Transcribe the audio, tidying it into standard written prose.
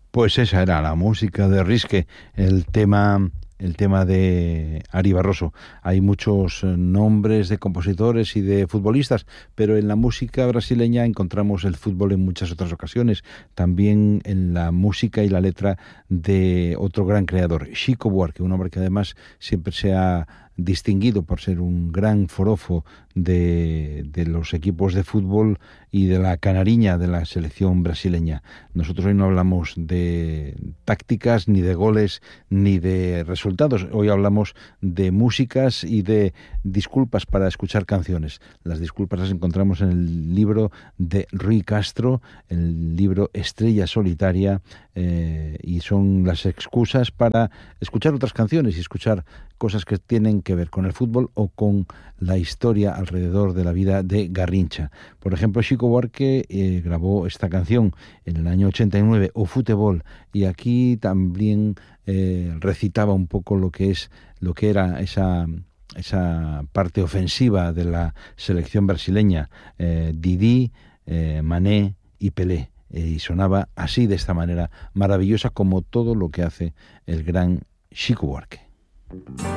Pues esa era la música de Risque, el tema de Ari Barroso. Hay muchos nombres de compositores y de futbolistas, pero en la música brasileña encontramos el fútbol en muchas otras ocasiones, también en la música y la letra de otro gran creador, Chico Buarque, un hombre que además siempre se ha distinguido por ser un gran forofo de los equipos de fútbol y de la canariña de la selección brasileña. Nosotros hoy no hablamos de tácticas, ni de goles, ni de resultados. Hoy hablamos de músicas y de disculpas para escuchar canciones. Las disculpas las encontramos en el libro de Rui Castro, el libro Estrella Solitaria, y son las excusas para escuchar otras canciones y escuchar cosas que tienen que ver con el fútbol o con la historia alrededor de la vida de Garrincha. Por ejemplo, Chico Buarque grabó esta canción en el año 89, O Futebol, y aquí también recitaba un poco lo que era esa parte ofensiva de la selección brasileña, Didi, Mané y Pelé, y sonaba así, de esta manera maravillosa, como todo lo que hace el gran Chico Buarque.